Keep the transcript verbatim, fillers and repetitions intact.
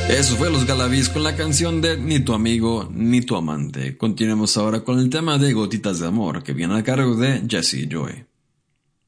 Eso fue Los Galavis con la canción de Ni tu amigo ni tu amante. Continuemos ahora con el tema de Gotitas de Amor, que viene a cargo de Jesse Joy.